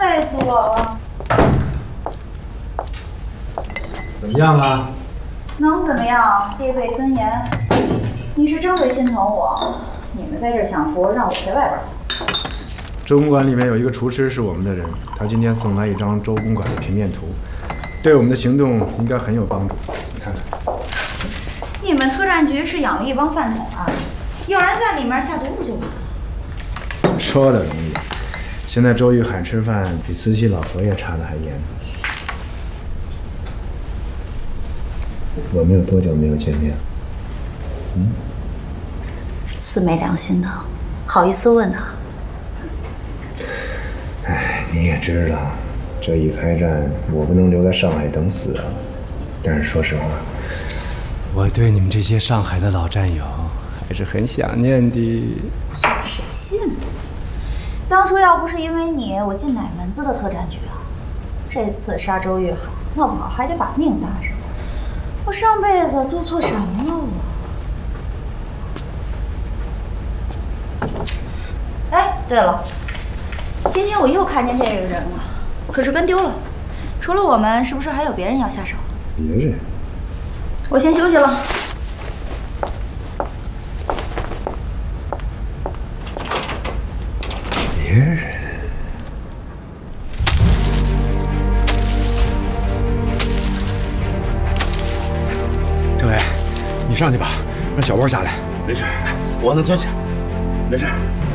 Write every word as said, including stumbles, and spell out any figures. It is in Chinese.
累死我了。 怎么样了？ 能怎么样？戒备森严。你是真会心疼我，你们在这享福，让我在外边跑。 周公馆里面有一个厨师是我们的人，他今天送来一张周公馆的平面图，对我们的行动应该很有帮助。你看看。 你们特战局是养了一帮饭桶啊？有人在里面下毒不就完了？ 说的容易，现在周玉海吃饭比慈禧老佛爷查的还严。我们有多久没有见面？嗯？ 死没良心的，好意思问啊？ 哎，你也知道，这一开战，我不能留在上海等死啊。但是说实话，我对你们这些上海的老战友还是很想念的。 谁信呢？当初要不是因为你，我进哪门子的特战局啊？这次杀周玉海，闹不好还得把命搭上。我上辈子做错什么了我？哎，对了，今天我又看见这个人了，可是跟丢了。除了我们，是不是还有别人要下手？ 别人？ 我先休息了。 别人？政委，你上去吧，让小包下来。 没事，我能蹲下，没事。